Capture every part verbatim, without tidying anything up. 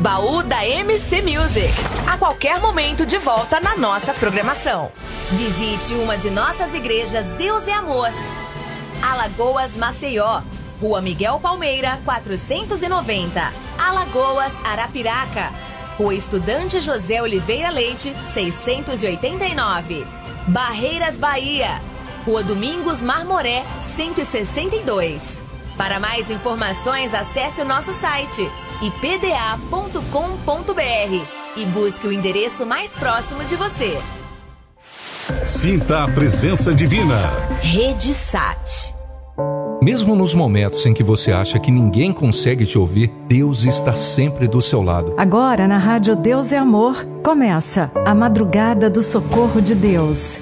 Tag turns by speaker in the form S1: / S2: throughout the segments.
S1: Baú da M C Music. A qualquer momento de volta na nossa programação. Visite uma de nossas igrejas Deus é Amor. Alagoas, Maceió. Rua Miguel Palmeira, quatrocentos e noventa. Alagoas, Arapiraca. Rua Estudante José Oliveira Leite, seiscentos e oitenta e nove. Barreiras, Bahia. Rua Domingos Marmoré, cento e sessenta e dois. Para mais informações, acesse o nosso site i p d a ponto com ponto b r e busque o endereço mais próximo de você.
S2: Sinta a presença divina.
S1: Rede Sat.
S3: Mesmo nos momentos em que você acha que ninguém consegue te ouvir, Deus está sempre do seu lado.
S4: Agora na Rádio Deus é Amor, começa a Madrugada do Socorro de Deus.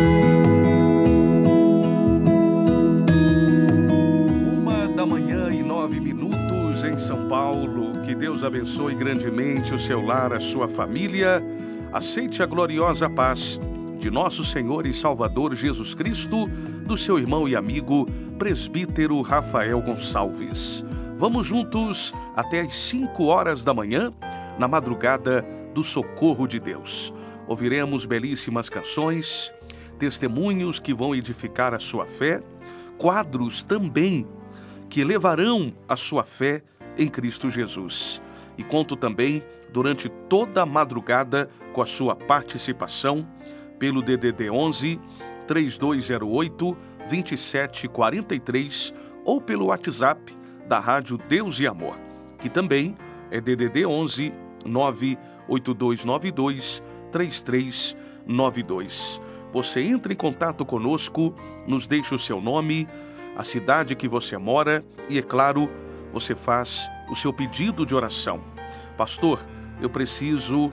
S2: Uma da manhã e nove minutos em São Paulo. Que Deus abençoe grandemente o seu lar, a sua família. Aceite a gloriosa paz de nosso Senhor e Salvador Jesus Cristo, do seu irmão e amigo, presbítero Rafael Gonçalves. Vamos juntos até às cinco horas da manhã, na madrugada do Socorro de Deus. Ouviremos belíssimas canções, testemunhos que vão edificar a sua fé, quadros também que levarão a sua fé em Cristo Jesus. E conto também, durante toda a madrugada, com a sua participação pelo D D D onze, três dois zero oito, dois sete quatro três ou pelo WhatsApp da Rádio Deus e Amor, que também é D D D onze, nove oito dois nove dois, três três nove dois. Você entra em contato conosco, nos deixa o seu nome, a cidade que você mora e, é claro, você faz o seu pedido de oração. Pastor, eu preciso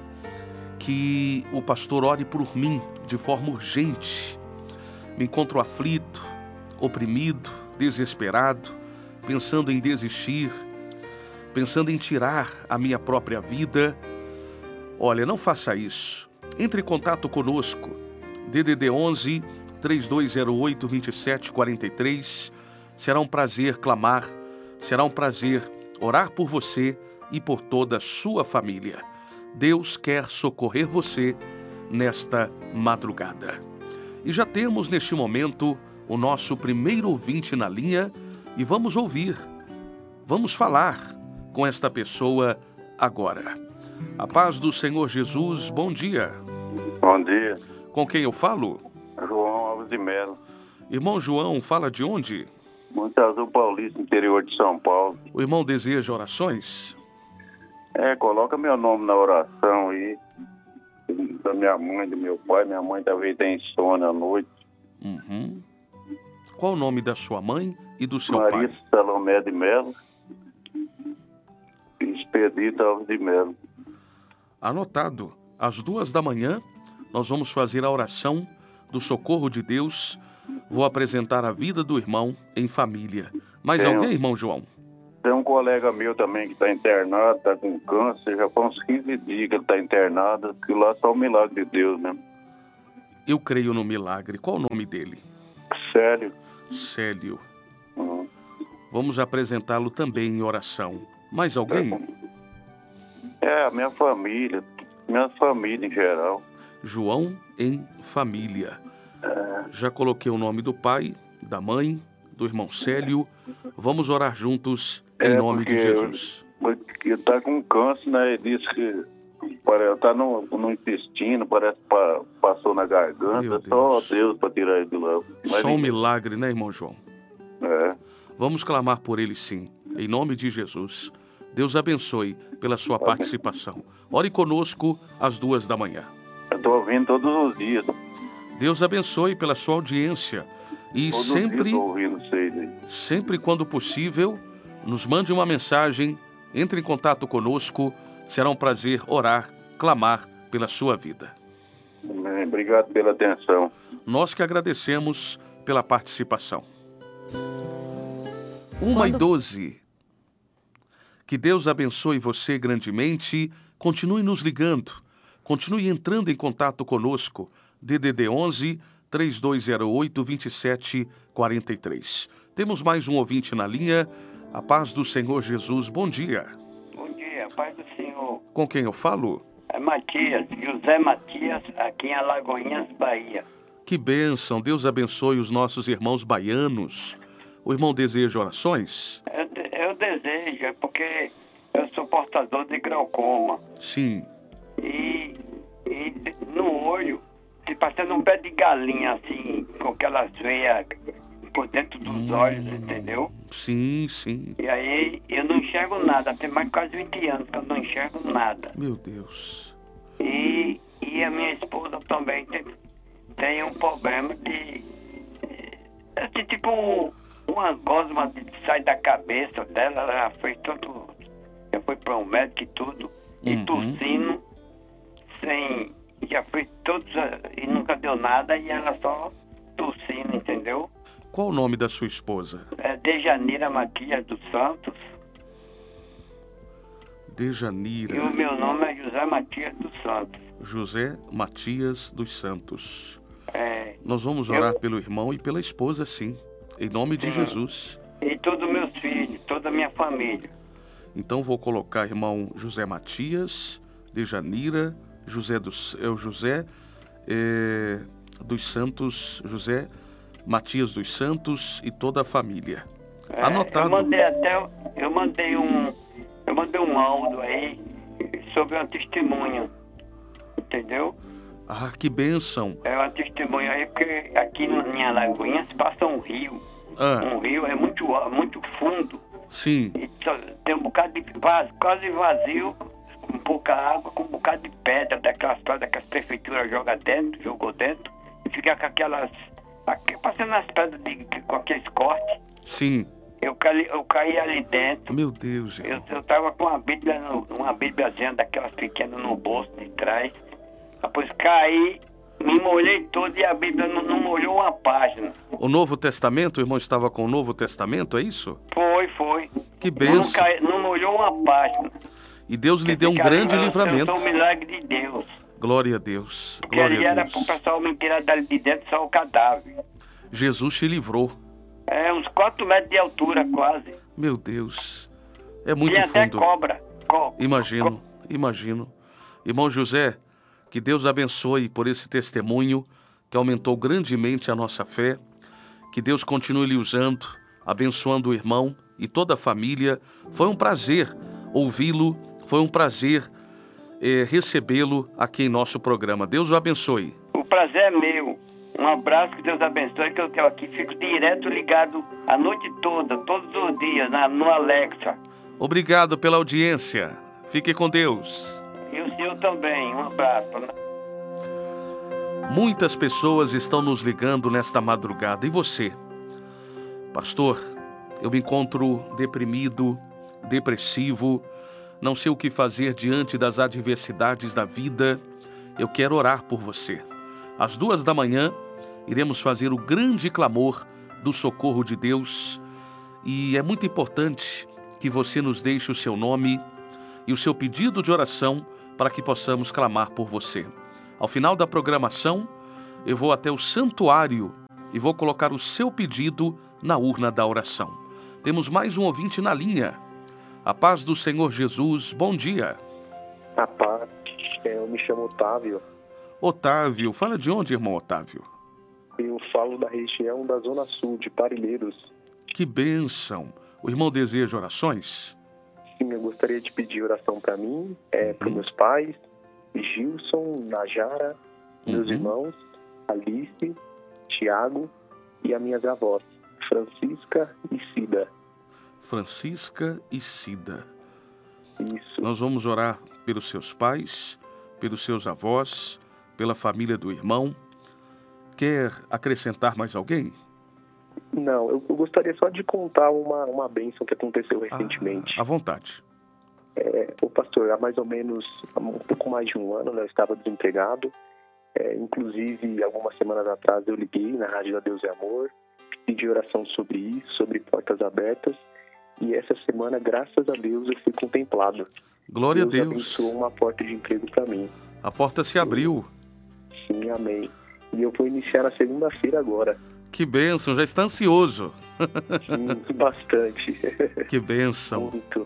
S2: que o pastor ore por mim de forma urgente. Me encontro aflito, oprimido, desesperado, pensando em desistir, pensando em tirar a minha própria vida. Olha, não faça isso. Entre em contato conosco. D D D onze, três dois zero oito, dois sete quatro três. Será um prazer clamar, será um prazer orar por você e por toda a sua família. Deus quer socorrer você nesta madrugada. E já temos neste momento o nosso primeiro ouvinte na linha e vamos ouvir, vamos falar com esta pessoa agora. A paz do Senhor Jesus, bom dia.
S5: Bom dia.
S2: Com quem eu falo?
S5: João Alves de Melo.
S2: Irmão João, fala de onde?
S5: Monte Azul Paulista, interior de São Paulo.
S2: O irmão deseja orações?
S5: É, coloca meu nome na oração aí. Da minha mãe, do meu pai. Minha mãe talvez tenha insônia à noite.
S2: Uhum. Qual o nome da sua mãe e do seu
S5: Maria
S2: pai?
S5: Salomé de Melo. Expedito Alves de Melo.
S2: Anotado. Às duas da manhã, nós vamos fazer a oração do socorro de Deus. Vou apresentar a vida do irmão em família. Mais
S5: Tem
S2: alguém,
S5: um-
S2: irmão João?
S5: Tem um colega meu também que está internado, está com câncer. Já faz uns quinze dias que ele está internado. Que lá só o milagre de Deus mesmo.
S2: Eu creio no milagre. Qual o nome dele?
S5: Sério.
S2: Célio.
S5: Uhum.
S2: Vamos apresentá-lo também em oração. Mais alguém?
S5: É, a minha família. Minha família em geral.
S2: João em família. Já coloquei o nome do pai, da mãe, do irmão Célio. Vamos orar juntos em
S5: É,
S2: nome de
S5: porque
S2: Jesus.
S5: Porque ele tá com câncer, né? Ele disse que parece, tá no, no intestino, parece que pa- passou na garganta.
S2: Meu
S5: Só
S2: Deus.
S5: Deus para tirar ele de lá. Mas
S2: Só um
S5: ele-
S2: milagre, né, irmão João?
S5: É.
S2: Vamos clamar por ele sim, em nome de Jesus. Deus abençoe pela sua participação. Ore conosco às duas da manhã.
S5: Eu tô ouvindo todos os dias.
S2: Deus abençoe pela sua audiência. E
S5: Todos
S2: sempre,
S5: os dias eu tô ouvindo vocês aí.
S2: sempre quando possível, nos mande uma mensagem, entre em contato conosco. Será um prazer orar, clamar pela sua vida.
S5: Amém. Obrigado pela atenção.
S2: Nós que agradecemos pela participação. Uma e doze. Que Deus abençoe você grandemente. Continue nos ligando. Continue entrando em contato conosco. D D D onze, três dois zero oito, dois sete quatro três. Temos mais um ouvinte na linha. A paz do Senhor Jesus. Bom dia.
S6: Bom dia. dia, paz do Senhor.
S2: Com quem eu falo?
S6: É Matias, José Matias, aqui em Alagoinhas, Bahia.
S2: Que bênção, Deus abençoe os nossos irmãos baianos. O irmão deseja orações?
S6: Eu, de- eu desejo, é porque eu sou portador de glaucoma.
S2: Sim.
S6: E, e no olho, se passando um pé de galinha, assim, com aquelas veias por dentro dos olhos, entendeu?
S2: Sim, sim.
S6: E aí eu não enxergo nada, tem mais de quase vinte anos que eu não enxergo nada.
S2: Meu Deus.
S6: E, e a minha esposa também tem, tem um problema de, de tipo uma gosma que sai da cabeça dela, ela já fez tudo, já foi para um médico e tudo, e
S2: Uhum.
S6: tossindo, sem, já fez todos e nunca deu nada, e ela só tossindo, entendeu?
S2: Qual o nome da sua esposa?
S6: É Dejanira Matias dos Santos, e
S2: Dejanira
S6: o meu nome é José Matias dos Santos.
S2: José Matias dos Santos.
S6: É,
S2: Nós vamos orar pelo irmão e pela esposa, sim. Em nome de Jesus.
S6: e todos meus filhos, toda a minha família.
S2: Então vou colocar irmão José Matias, Dejanira, José dos, é o José é, dos Santos, José Matias dos Santos e toda a família.
S6: É,
S2: Anotado.
S6: Eu mandei até, eu mandei um, eu mandei um áudio aí sobre uma testemunha, entendeu?
S2: Ah, que bênção.
S6: É uma testemunha aí porque aqui na minha Alagoinha se passa um rio,
S2: Ah,
S6: um rio é muito, muito fundo
S2: sim.
S6: e só tem um bocado de quase, quase vazio, com pouca água, com um bocado de pedra daquelas pedras que as prefeituras jogam dentro, jogou dentro e fica com aquelas, aqui, passando as pedras de, com aqueles cortes.
S2: Sim.
S6: Eu caí, eu caí ali dentro.
S2: Meu Deus,
S6: Eu,
S2: irmão.
S6: eu tava com uma Bíblia, no, uma Bíbliazinha daquelas pequenas no bolso de trás. Depois caí, me molhei todo e a Bíblia não, não molhou uma página.
S2: O Novo Testamento, o irmão estava com o Novo Testamento, é isso?
S6: Foi, foi.
S2: Que
S6: Não,
S2: bênção.
S6: caí, não molhou uma página.
S2: E Deus lhe deu um
S6: Fica ali,
S2: grande
S6: eu-
S2: livramento.
S6: Eu sou um milagre de Deus.
S2: Glória a Deus.
S6: Porque
S2: Glória
S6: ali
S2: a
S6: era
S2: Deus.
S6: pro pessoal me tirar dali de dentro só o cadáver.
S2: Jesus te livrou.
S6: É, uns quatro metros de altura quase.
S2: Meu Deus. É muito
S6: Tinha até
S2: fundo.
S6: cobra. Co-
S2: Imagino, imagino. Irmão José, que Deus abençoe por esse testemunho que aumentou grandemente a nossa fé. Que Deus continue lhe usando, abençoando o irmão e toda a família. Foi um prazer ouvi-lo, foi um prazer eh, recebê-lo aqui em nosso programa. Deus o abençoe.
S6: O prazer é meu. Um abraço, que Deus abençoe, que eu tenho aqui, fico direto ligado a noite toda, todos os dias, na, no Alexa.
S2: Obrigado pela audiência. Fique com Deus.
S6: E o senhor também, um abraço.
S2: Muitas pessoas estão nos ligando nesta madrugada. E você? Pastor, eu me encontro deprimido, depressivo, não sei o que fazer diante das adversidades da vida. Eu quero orar por você. Às duas da manhã, iremos fazer o grande clamor do socorro de Deus. E é muito importante que você nos deixe o seu nome e o seu pedido de oração para que possamos clamar por você. Ao final da programação, eu vou até o santuário e vou colocar o seu pedido na urna da oração. Temos mais um ouvinte na linha. A paz do Senhor Jesus, bom dia.
S7: A paz, eu me chamo Otávio.
S2: Otávio, fala de onde, irmão Otávio?
S7: Eu falo da região da Zona Sul, de Parelheiros.
S2: Que bênção. O irmão deseja orações?
S7: Sim, eu gostaria de pedir oração para mim, é, para meus pais, Gilson, Najara, meus
S2: Uhum.
S7: irmãos, Alice, Tiago e as minhas avós, Francisca e Cida.
S2: Francisca e Cida.
S7: Isso.
S2: Nós vamos orar pelos seus pais, pelos seus avós, pela família do irmão. Quer acrescentar mais alguém?
S7: Não, eu, eu gostaria só de contar uma, uma bênção que aconteceu recentemente.
S2: Ah, à vontade.
S7: É, o pastor, há mais ou menos há um pouco mais de um ano, né, eu estava desempregado. É, inclusive, algumas semanas atrás eu liguei na Rádio da Deus e Amor, pedi oração sobre isso, sobre portas abertas. E essa semana, graças a Deus, eu fui contemplado.
S2: Glória
S7: Deus
S2: a Deus.
S7: abençoou uma porta de emprego para mim.
S2: A porta se abriu.
S7: Sim, amém. E eu vou iniciar na segunda-feira agora.
S2: Que bênção, já está ansioso.
S7: Sim, bastante.
S2: Que bênção.
S7: Muito.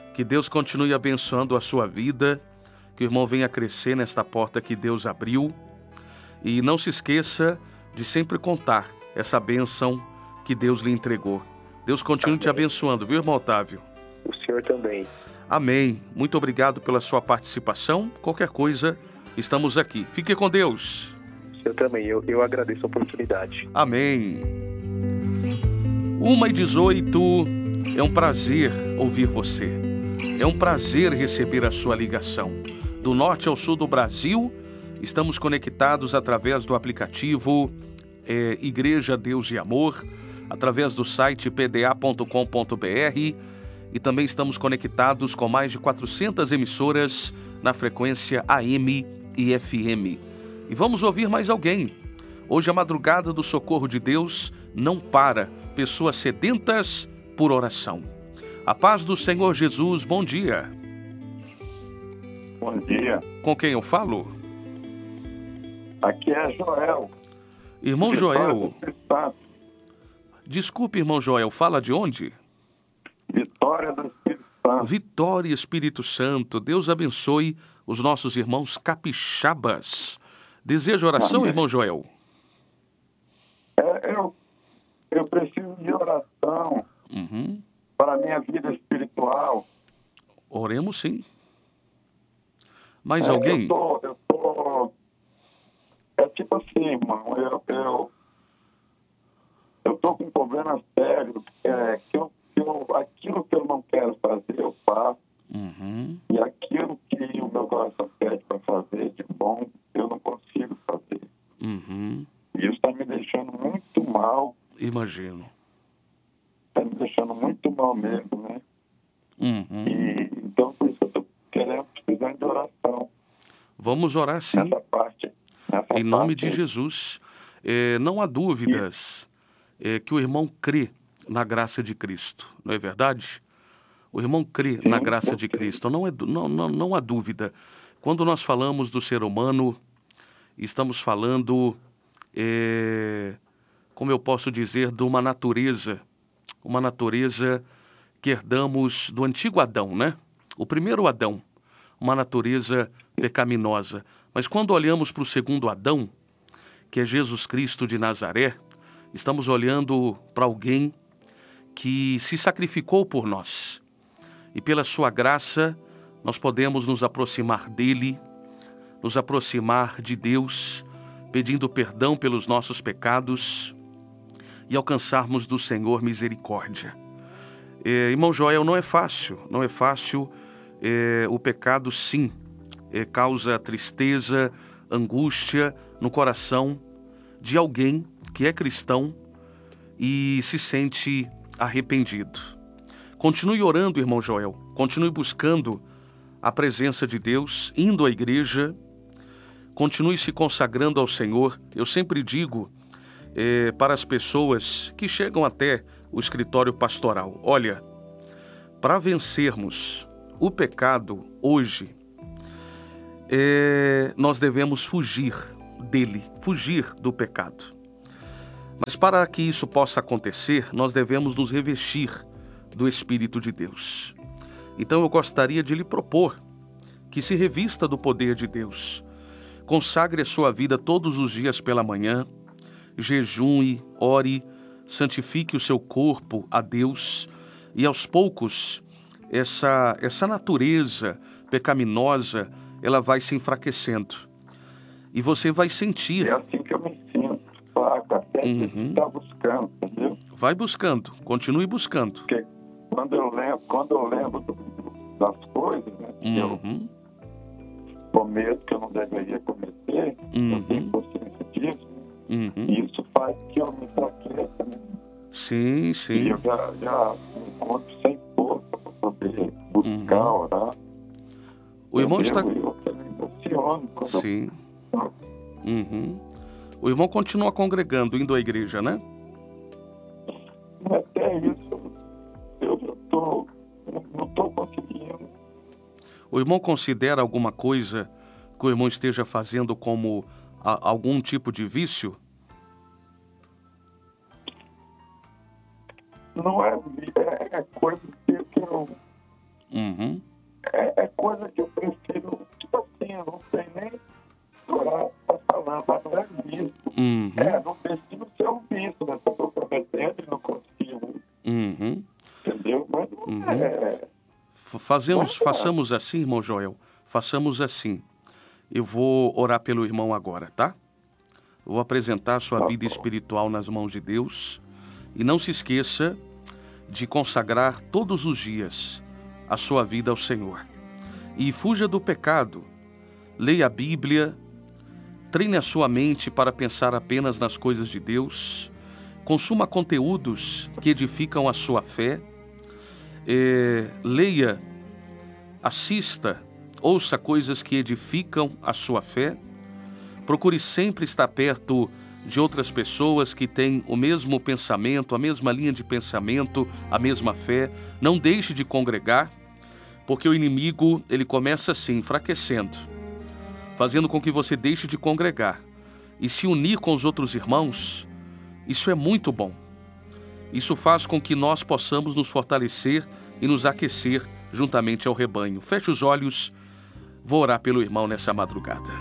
S2: Que Deus continue abençoando a sua vida, que o irmão venha crescer nesta porta que Deus abriu. E não se esqueça de sempre contar essa bênção que Deus lhe entregou. Deus continue Amém. Te abençoando, viu, irmão Otávio?
S7: O senhor também.
S2: Amém. Muito obrigado pela sua participação. Qualquer coisa, estamos aqui. Fique com Deus.
S7: O senhor também. Eu, eu agradeço a oportunidade.
S2: Amém. uma e dezoito. É um prazer ouvir você. É um prazer receber a sua ligação. Do norte ao sul do Brasil, estamos conectados através do aplicativo é, Igreja Deus e Amor, através do site p d a ponto com ponto b r, e também estamos conectados com mais de quatrocentas emissoras na frequência A M e F M. E vamos ouvir mais alguém. Hoje a madrugada do socorro de Deus não para. Pessoas sedentas por oração. A paz do Senhor Jesus, bom dia.
S5: Bom dia.
S2: Com quem eu falo?
S5: Aqui é Joel.
S2: Irmão Joel. Desculpe, irmão Joel, fala de onde?
S5: Vitória do Espírito Santo.
S2: Vitória, Espírito Santo. Deus abençoe os nossos irmãos capixabas. Deseja oração, Amém. Irmão Joel?
S5: É, eu, eu preciso de oração
S2: uhum.
S5: para a minha vida espiritual.
S2: Oremos sim. Mais
S5: é,
S2: alguém?
S5: Eu tô, eu tô... É tipo assim, irmão, eu, eu, eu tô com um problema sério, é, que, eu, que eu, aquilo que eu não quero fazer, eu faço,
S2: uhum.
S5: e aquilo que o meu coração pede para fazer de bom, eu não consigo fazer.
S2: Uhum.
S5: E isso está me deixando muito mal.
S2: Imagino.
S5: Está me deixando muito mal mesmo, né?
S2: Uhum.
S5: E, então, por isso eu estou querendo, precisando de oração.
S2: Vamos orar sim.
S5: Nessa parte. Nessa
S2: em nome
S5: parte
S2: de Jesus. É, não há dúvidas é, que o irmão crê na graça de Cristo, não é verdade? O irmão crê
S5: sim,
S2: na graça de Cristo, não, é, não, não, não há dúvida. Quando nós falamos do ser humano, estamos falando, é, como eu posso dizer, de uma natureza, uma natureza que herdamos do antigo Adão, né? O primeiro Adão, uma natureza pecaminosa. Mas quando olhamos para o segundo Adão, que é Jesus Cristo de Nazaré, estamos olhando para alguém que se sacrificou por nós. E pela sua graça, nós podemos nos aproximar dele, nos aproximar de Deus, pedindo perdão pelos nossos pecados e alcançarmos do Senhor misericórdia. É, irmão Joel, não é fácil, não é fácil. É, o pecado, sim, é, causa tristeza, angústia no coração de alguém que é cristão e se sente arrependido. Continue orando, irmão Joel, continue buscando a presença de Deus, indo à igreja, continue se consagrando ao Senhor. Eu sempre digo é, para as pessoas que chegam até o escritório pastoral, olha, para vencermos o pecado hoje, é, nós devemos fugir dele, fugir do pecado. Mas para que isso possa acontecer, nós devemos nos revestir do Espírito de Deus. Então eu gostaria de lhe propor que se revista do poder de Deus. Consagre a sua vida todos os dias pela manhã, jejue, ore, santifique o seu corpo a Deus e aos poucos essa, essa natureza pecaminosa ela vai se enfraquecendo e você vai sentir.
S5: É assim que eu me sinto, fraco, até
S2: uhum.
S5: que está buscando, entendeu?
S2: Vai buscando, continue buscando.
S5: Porque quando eu lembro, quando eu lembro das coisas, né, que
S2: uhum.
S5: eu cometo que eu não deveria cometer,
S2: uhum.
S5: eu tenho consciência disso,
S2: uhum.
S5: e isso faz que eu me enfraqueça, né?
S2: Sim, sim.
S5: E eu já, já me encontro sem força para poder buscar,
S2: uhum.
S5: orar.
S2: O irmão está...
S5: Eu, eu me emociono quando
S2: sim.
S5: eu...
S2: Uhum. O irmão continua congregando, indo à igreja, né?
S5: Até isso, eu tô, não estou conseguindo.
S2: O irmão considera alguma coisa que o irmão esteja fazendo como a, algum tipo de vício?
S5: Não é, é, é coisa que eu
S2: Uhum.
S5: É, é coisa que eu prefiro, tipo assim, eu não sei nem orar pra falar, mas não é isso.
S2: Uhum.
S5: É, não preciso ser um bispo, né? Se eu tô prometendo e não consigo.
S2: Uhum.
S5: Entendeu? Mas não
S2: Uhum.
S5: é.
S2: Fazemos,
S5: Mas é.
S2: façamos assim, irmão Joel. Façamos assim. Eu vou orar pelo irmão agora, tá? Eu vou apresentar a sua
S5: Tá
S2: vida
S5: bom.
S2: espiritual nas mãos de Deus. E não se esqueça de consagrar todos os dias a sua vida ao Senhor. E fuja do pecado. Leia a Bíblia. Treine a sua mente para pensar apenas nas coisas de Deus. Consuma conteúdos que edificam a sua fé. É, leia, assista, ouça coisas que edificam a sua fé. Procure sempre estar perto de outras pessoas que têm o mesmo pensamento, a mesma linha de pensamento, a mesma fé. Não deixe de congregar, porque o inimigo, ele começa assim, enfraquecendo, fazendo com que você deixe de congregar e se unir com os outros irmãos. Isso é muito bom. Isso faz com que nós possamos nos fortalecer e nos aquecer juntamente ao rebanho. Feche os olhos, vou orar pelo irmão nessa madrugada.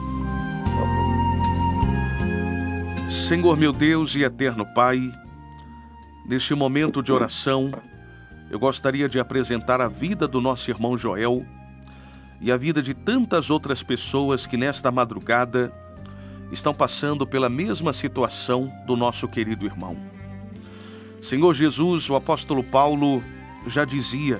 S2: Senhor meu Deus e eterno Pai, neste momento de oração, eu gostaria de apresentar a vida do nosso irmão Joel e a vida de tantas outras pessoas que nesta madrugada estão passando pela mesma situação do nosso querido irmão. Senhor Jesus, o apóstolo Paulo já dizia,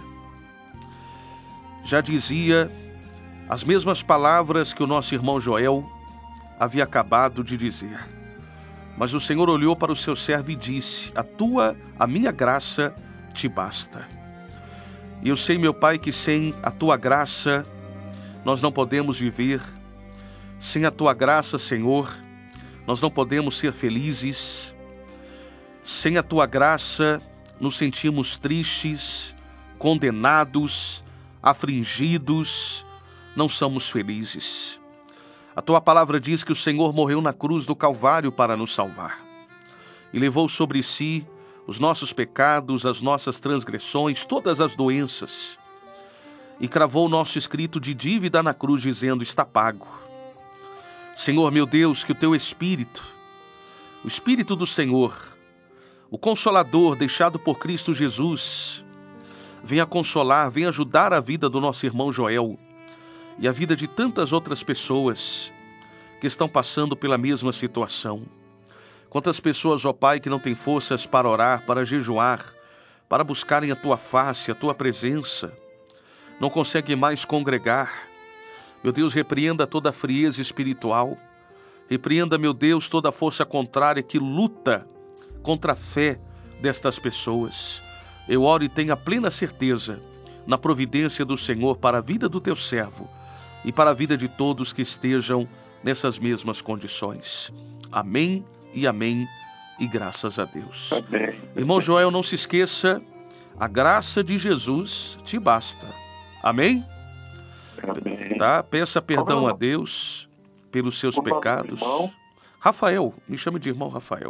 S2: já dizia as mesmas palavras que o nosso irmão Joel havia acabado de dizer. Mas o Senhor olhou para o seu servo e disse: a tua, a minha graça te basta. E eu sei, meu Pai, que sem a tua graça nós não podemos viver. Sem a tua graça, Senhor, nós não podemos ser felizes. Sem a tua graça, nos sentimos tristes, condenados, afligidos, não somos felizes. A tua palavra diz que o Senhor morreu na cruz do Calvário para nos salvar e levou sobre si os nossos pecados, as nossas transgressões, todas as doenças, e cravou o nosso escrito de dívida na cruz, dizendo: está pago. Senhor meu Deus, que o teu Espírito, o Espírito do Senhor, o Consolador deixado por Cristo Jesus, venha consolar, venha ajudar a vida do nosso irmão Joel e a vida de tantas outras pessoas que estão passando pela mesma situação. Quantas pessoas, ó Pai, que não têm forças para orar, para jejuar, para buscarem a Tua face, a Tua presença, não conseguem mais congregar. Meu Deus, repreenda toda a frieza espiritual, repreenda, meu Deus, toda a força contrária que luta contra a fé destas pessoas. Eu oro e tenho a plena certeza na providência do Senhor para a vida do Teu servo e para a vida de todos que estejam nessas mesmas condições. Amém e amém, e graças a Deus.
S5: Amém.
S2: Irmão Joel, não se esqueça, a graça de Jesus te basta. Amém?
S5: Amém.
S2: Tá? Peça perdão
S5: Como é
S2: a Deus pelos seus
S5: Como é o
S2: pecados.
S5: irmão?
S2: Rafael, me chame de irmão Rafael.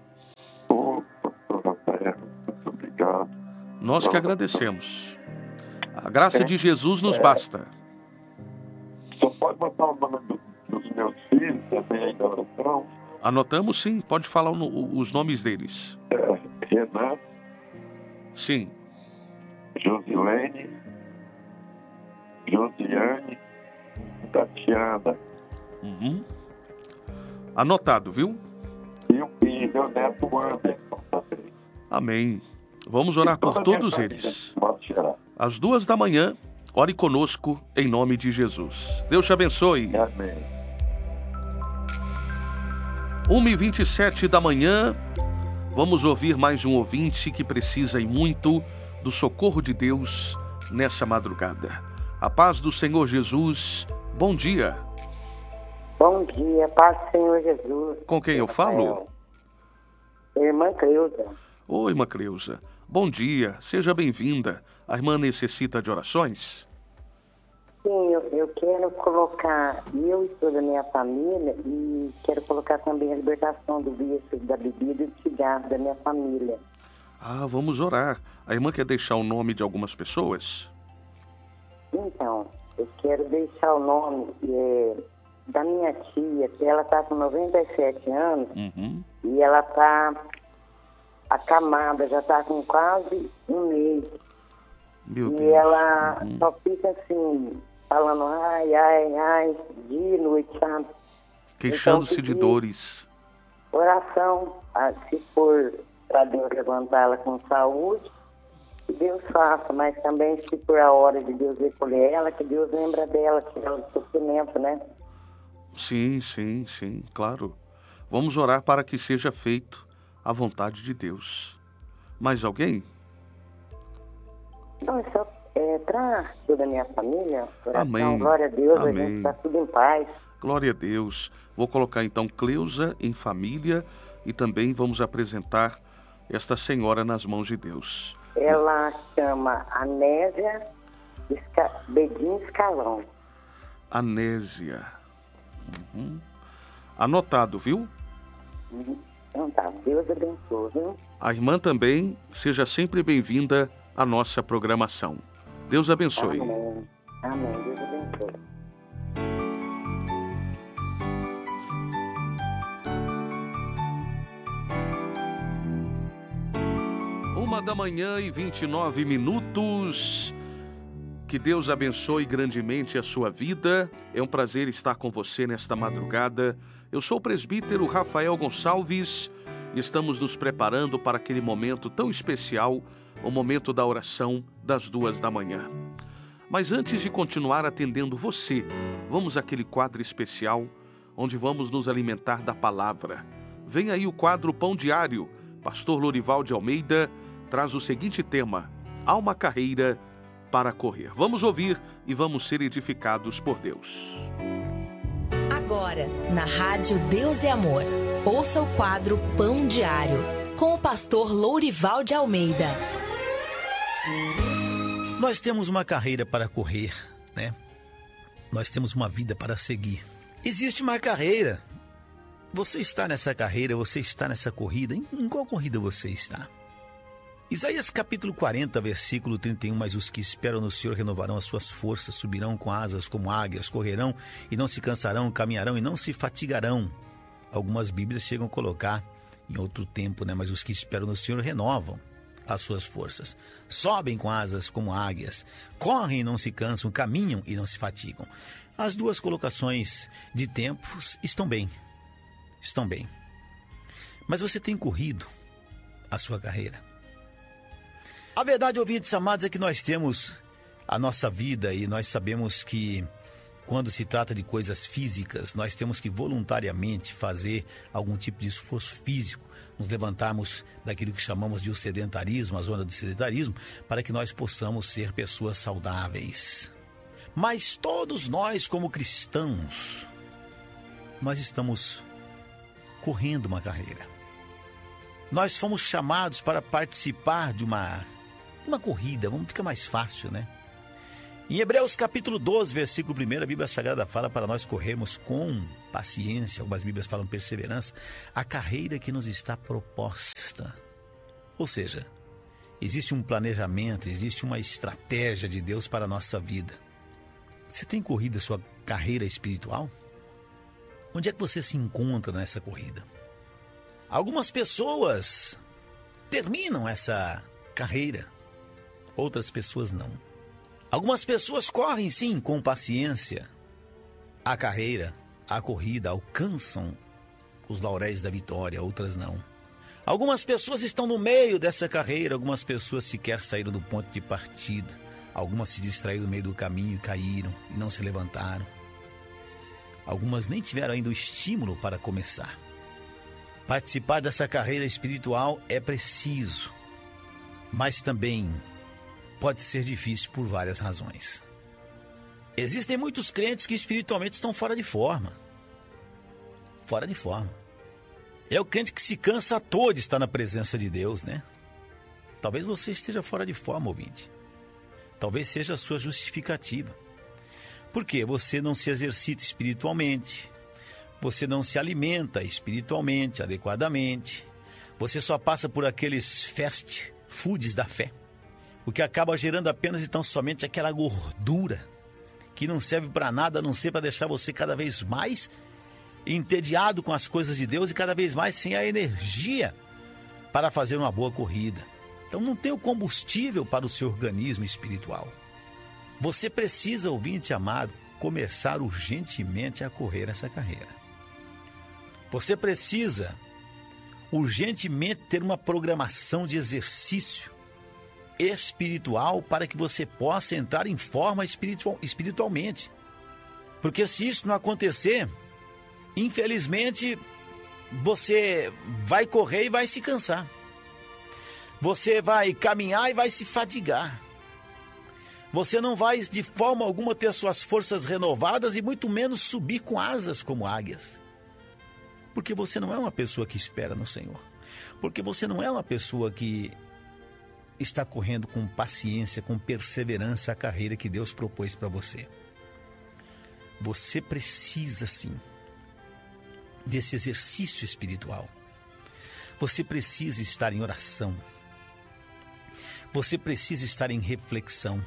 S5: Ô, pastor Rafael, muito obrigado.
S2: Nós que agradecemos. A graça
S5: É.
S2: de Jesus nos
S5: É.
S2: basta.
S5: Só pode botar o nome do- dos meus filhos também aí na oração.
S2: Anotamos sim, pode falar o no- os nomes deles.
S5: É, Renan,
S2: Sim.
S5: Josilene, Josiane, Tatiana
S2: Uhum. Anotado, viu?
S5: e, o, e meu neto Anderson também.
S2: Amém. Vamos orar
S5: E toda
S2: por
S5: a minha
S2: todos
S5: família,
S2: eles.
S5: de modo geral.
S2: Às duas da manhã, ore conosco em nome de Jesus. Deus te abençoe.
S5: Amém.
S2: uma e vinte e sete da manhã, vamos ouvir mais um ouvinte que precisa e muito do socorro de Deus nessa madrugada. A paz do Senhor Jesus, bom dia.
S8: Bom dia, paz do Senhor Jesus.
S2: Com quem eu falo?
S8: Rafael. Irmã Cleusa.
S2: Oi, irmã Cleusa. Bom dia, seja bem-vinda. A irmã necessita de orações?
S8: Sim, eu, eu quero colocar eu e toda a minha família e quero colocar também a libertação do vício da bebida e do cigarro da minha família.
S2: Ah, vamos orar. A irmã quer deixar o nome de algumas pessoas?
S8: Então, eu quero deixar o nome é, da minha tia, que ela está com noventa e sete anos,
S2: Uhum.
S8: e ela está acamada, já está com quase um mês.
S2: Meu
S8: e
S2: Deus.
S8: ela
S2: Uhum.
S8: só fica assim, falando ai, ai, ai, dia e noite, sabe?
S2: Queixando-se
S8: Então,
S2: de
S8: pedir
S2: dores.
S8: Oração, ah, se for para Deus levantá-la com saúde, que Deus faça, mas também se for a hora de Deus recolher ela, que Deus lembra dela, que ela do sofrimento, né?
S2: Sim, sim, sim, claro. Vamos orar para que seja feito a vontade de Deus. Mais alguém?
S8: Não, é só é, para toda a minha família, oração,
S2: Amém.
S8: glória a Deus,
S2: Amém.
S8: a gente está tudo em paz.
S2: Glória a Deus. Vou colocar então Cleusa em família e também vamos apresentar esta senhora nas mãos de Deus.
S8: Ela chama Anésia Esca... Bedin Escalão.
S2: Anésia. Uhum. Anotado, viu?
S8: Então tá, Deus abençoe, viu?
S2: A irmã também, seja sempre bem-vinda à nossa programação. Deus abençoe.
S8: Amém. Amém, Deus abençoe.
S2: Uma da manhã e vinte e nove minutos. Que Deus abençoe grandemente a sua vida. É um prazer estar com você nesta madrugada. Eu sou o presbítero Rafael Gonçalves e estamos nos preparando para aquele momento tão especial, o momento da oração das duas da manhã. Mas antes de continuar atendendo você, vamos àquele quadro especial onde vamos nos alimentar da palavra. Vem aí o quadro Pão Diário. Pastor Lorival de Almeida traz o seguinte tema: há uma carreira para correr. Vamos ouvir e vamos ser edificados por Deus.
S1: Agora, na Rádio Deus é Amor, ouça o quadro Pão Diário, com o pastor Lourival de Almeida.
S9: Nós temos uma carreira para correr, né? Nós temos uma vida para seguir. Existe uma carreira. Você está nessa carreira, você está nessa corrida. Em qual corrida você está? Isaías capítulo quarenta, versículo trinta e um, mas os que esperam no Senhor renovarão as suas forças, subirão com asas como águias, correrão e não se cansarão, caminharão e não se fatigarão. Algumas Bíblias chegam a colocar em outro tempo, né? Mas os que esperam no Senhor renovam as suas forças, sobem com asas como águias, correm e não se cansam, caminham e não se fatigam. As duas colocações de tempos estão bem, estão bem. Mas você tem corrido a sua carreira? A verdade, ouvintes amados, é que nós temos a nossa vida e nós sabemos que quando se trata de coisas físicas, nós temos que voluntariamente fazer algum tipo de esforço físico, nos levantarmos daquilo que chamamos de o sedentarismo, a zona do sedentarismo, para que nós possamos ser pessoas saudáveis. Mas todos nós, como cristãos, nós estamos correndo uma carreira. Nós fomos chamados para participar de uma Uma corrida, vamos ficar mais fácil, né? Em Hebreus capítulo doze, versículo um, a Bíblia Sagrada fala para nós corrermos com paciência, algumas Bíblias falam perseverança, a carreira que nos está proposta. Ou seja, existe um planejamento, existe uma estratégia de Deus para a nossa vida. Você tem corrido a sua carreira espiritual? Onde é que você se encontra nessa corrida? Algumas pessoas terminam essa carreira, outras pessoas não. Algumas pessoas correm sim com paciência a carreira, a corrida, alcançam os lauréis da vitória, outras não. Algumas pessoas estão no meio dessa carreira, algumas pessoas sequer saíram do ponto de partida, algumas se distraíram no meio do caminho e caíram e não se levantaram. Algumas nem tiveram ainda o estímulo para começar. Participar dessa carreira espiritual é preciso, mas também pode ser difícil por várias razões. Existem muitos crentes que espiritualmente estão fora de forma. Fora de forma. É o crente que se cansa à toa de estar na presença de Deus, né? Talvez você esteja fora de forma, ouvinte. Talvez seja a sua justificativa. Por quê? Você não se exercita espiritualmente, você não se alimenta espiritualmente, adequadamente, você só passa por aqueles fast foods da fé. o que acaba gerando apenas e tão somente aquela gordura que não serve para nada, a não ser para deixar você cada vez mais entediado com as coisas de Deus e cada vez mais sem a energia para fazer uma boa corrida. Então não tem o combustível para o seu organismo espiritual. Você precisa, ouvinte amado, começar urgentemente a correr essa carreira. Você precisa urgentemente ter uma programação de exercício espiritual para que você possa entrar em forma espiritual, espiritualmente. Porque se isso não acontecer, infelizmente, você vai correr e vai se cansar. Você vai caminhar e vai se fadigar. Você não vai de forma alguma ter suas forças renovadas e muito menos subir com asas como águias. Porque você não é uma pessoa que espera no Senhor. Porque você não é uma pessoa que está correndo com paciência, com perseverança a carreira que Deus propôs para você. Você precisa, sim, desse exercício espiritual. Você precisa estar em oração. Você precisa estar em reflexão.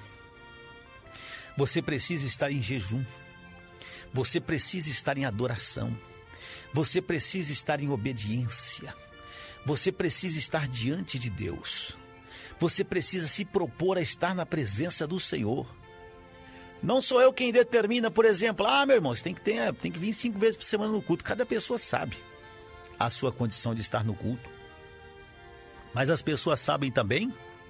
S9: Você precisa estar em jejum. Você precisa estar em adoração. Você precisa estar em obediência. Você precisa estar diante de Deus. Você precisa se propor a estar na presença do Senhor. Não sou eu quem determina, por exemplo, ah, meu irmão, você tem que, ter, tem que vir cinco vezes por semana no culto. Cada pessoa sabe a sua condição de estar no culto. Mas as pessoas sabem também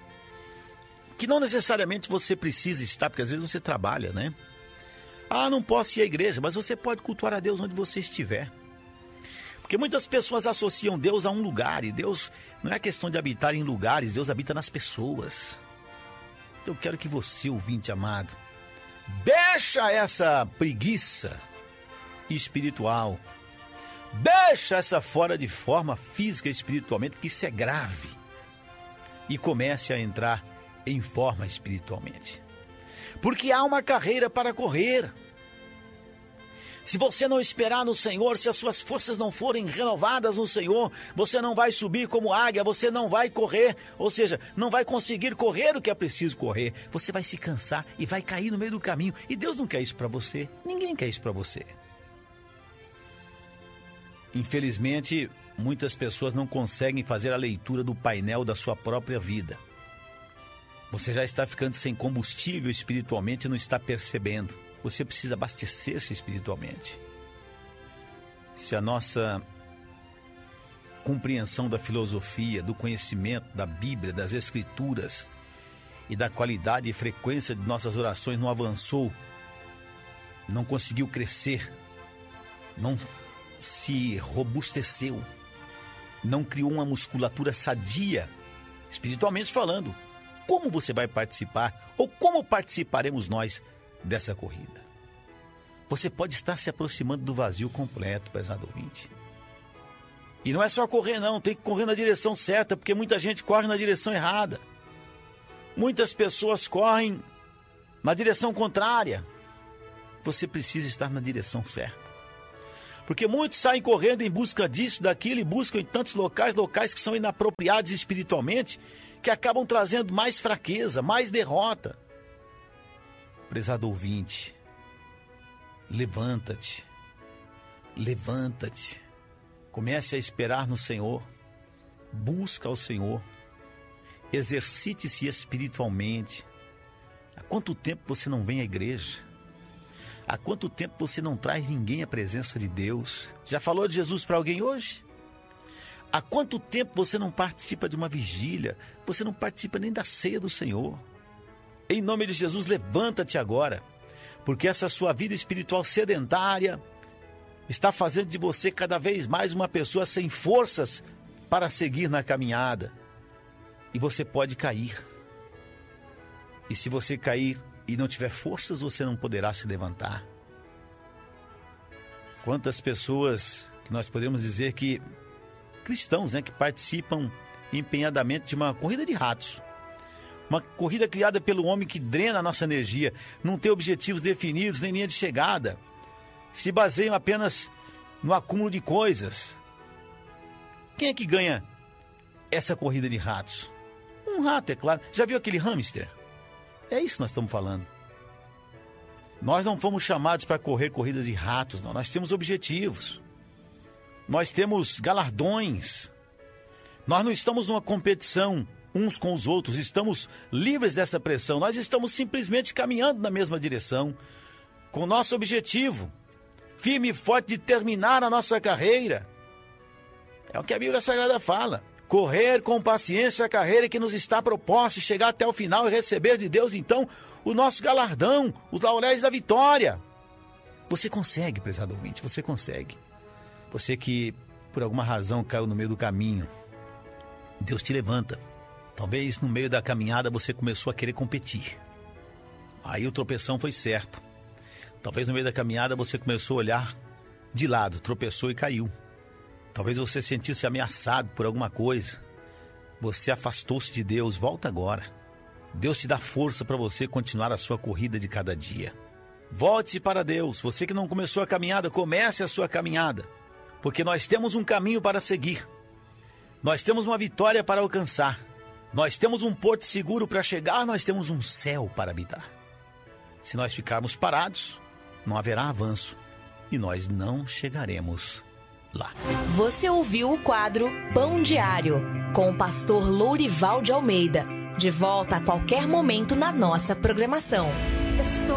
S9: que não necessariamente você precisa estar, porque às vezes você trabalha, né? Ah, não posso ir à igreja, mas você pode cultuar a Deus onde você estiver. Porque muitas pessoas associam Deus a um lugar, e Deus não é questão de habitar em lugares, Deus habita nas pessoas. Então eu quero que você, ouvinte amado, deixa essa preguiça espiritual, deixa essa fora de forma física e espiritualmente, porque isso é grave, e comece a entrar em forma espiritualmente. Porque há uma carreira para correr. Se você não esperar no Senhor, se as suas forças não forem renovadas no Senhor, você não vai subir como águia, você não vai correr, ou seja, não vai conseguir correr o que é preciso correr. Você vai se cansar e vai cair no meio do caminho. E Deus não quer isso para você. Ninguém quer isso para você. Infelizmente, muitas pessoas não conseguem fazer a leitura do painel da sua própria vida. Você já está ficando sem combustível espiritualmente e não está percebendo. Você precisa abastecer-se espiritualmente. Se a nossa compreensão da filosofia, do conhecimento da Bíblia, das Escrituras e da qualidade e frequência de nossas orações não avançou, não conseguiu crescer, não se robusteceu, não criou uma musculatura sadia, espiritualmente falando, como você vai participar, ou como participaremos nós dessa corrida? Você pode estar se aproximando do vazio completo, prezado ouvinte. E não é só correr não, tem que correr na direção certa, porque muita gente corre na direção errada. Muitas pessoas correm na direção contrária. Você precisa estar na direção certa. Porque muitos saem correndo em busca disso, daquilo, e buscam em tantos locais, locais que são inapropriados espiritualmente, que acabam trazendo mais fraqueza, mais derrota. Prezado ouvinte, levanta-te, levanta-te, comece a esperar no Senhor, busca ao Senhor, exercite-se espiritualmente. Há quanto tempo você não vem à igreja? Há quanto tempo você não traz ninguém à presença de Deus? Já falou de Jesus para alguém hoje? Há quanto tempo você não participa de uma vigília? Você não participa nem da ceia do Senhor? Em nome de Jesus, levanta-te agora, porque essa sua vida espiritual sedentária está fazendo de você cada vez mais uma pessoa sem forças para seguir na caminhada. E você pode cair. E se você cair e não tiver forças, você não poderá se levantar. Quantas pessoas que nós podemos dizer que, cristãos, né, que participam empenhadamente de uma corrida de ratos. Uma corrida criada pelo homem que drena a nossa energia, não tem objetivos definidos, nem linha de chegada. Se baseiam apenas no acúmulo de coisas. Quem é que ganha essa corrida de ratos? Um rato, é claro. Já viu aquele hamster? É isso que nós estamos falando. Nós não fomos chamados para correr corridas de ratos, não. Nós temos objetivos. Nós temos galardões. Nós não estamos numa competição uns com os outros. Estamos livres dessa pressão. Nós estamos simplesmente caminhando na mesma direção, com o nosso objetivo firme e forte de terminar a nossa carreira. É o que a Bíblia Sagrada fala. Correr com paciência a carreira que nos está proposta, chegar até o final e receber de Deus, então, o nosso galardão, os lauréis da vitória. Você consegue, prezado ouvinte, você consegue. Você que, por alguma razão, caiu no meio do caminho, Deus te levanta. Talvez no meio da caminhada você começou a querer competir. Aí o tropeção foi certo. Talvez no meio da caminhada você começou a olhar de lado, tropeçou e caiu. Talvez você sentisse ameaçado por alguma coisa. Você afastou-se de Deus. Volta agora. Deus te dá força para você continuar a sua corrida de cada dia. Volte-se para Deus. Você que não começou a caminhada, comece a sua caminhada. Porque nós temos um caminho para seguir. Nós temos uma vitória para alcançar. Nós temos um porto seguro para chegar. Nós temos um céu para habitar. Se nós ficarmos parados, não haverá avanço. E nós não chegaremos lá.
S1: Você ouviu o quadro Pão Diário, com o pastor Lourival de Almeida. De volta a qualquer momento na nossa programação.